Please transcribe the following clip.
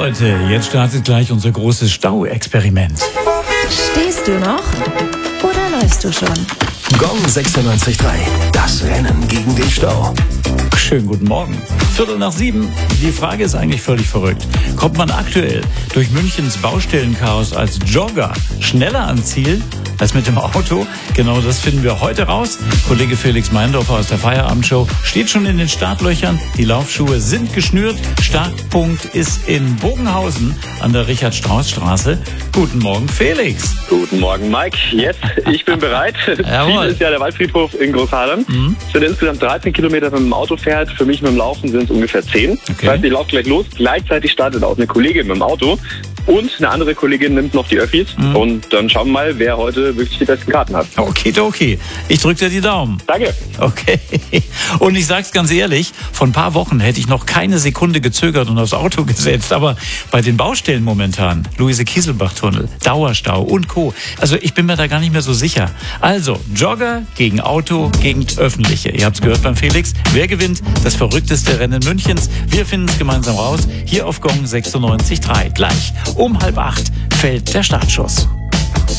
Leute, jetzt startet gleich unser großes Stau-Experiment. Stehst du noch oder läufst du schon? Gong 96.3. Das Rennen gegen den Stau. Schönen guten Morgen. 6:45. Die Frage ist eigentlich völlig verrückt. Kommt man aktuell durch Münchens Baustellenchaos als Jogger schneller ans Ziel als mit dem Auto? Genau das finden wir heute raus. Kollege Felix Meindorfer aus der Feierabendshow steht schon in den Startlöchern. Die Laufschuhe sind geschnürt. Startpunkt ist in Bogenhausen an der Richard-Strauss-Straße. Guten Morgen, Felix. Guten Morgen, Mike. Yes, ich bin bereit. Jawohl. Ziel ist ja der Waldfriedhof in Großhadern. Es sind insgesamt 13 Kilometer, wenn man mit dem Auto fährt. Für mich mit dem Laufen sind es ungefähr 10. Okay. Das heißt, ich laufe gleich los. Gleichzeitig startet auch eine Kollegin mit dem Auto. Und eine andere Kollegin nimmt noch die Öffis. Und dann schauen wir mal, wer heute wirklich die besten Karten hat. Okay. Ich drücke dir die Daumen. Danke. Okay. Und ich sag's ganz ehrlich, vor ein paar Wochen hätte ich noch keine Sekunde gezögert und aufs Auto gesetzt. Aber bei den Baustellen momentan, Luise-Kieselbach-Tunnel, Dauerstau und Co. Also ich bin mir da gar nicht mehr so sicher. Also Jogger gegen Auto gegen Öffentliche. Ihr habt's gehört beim Felix. Wer gewinnt? Das verrückteste Rennen Münchens. Wir finden es gemeinsam raus. Hier auf Gong 96.3. Gleich um 7:30 fällt der Startschuss.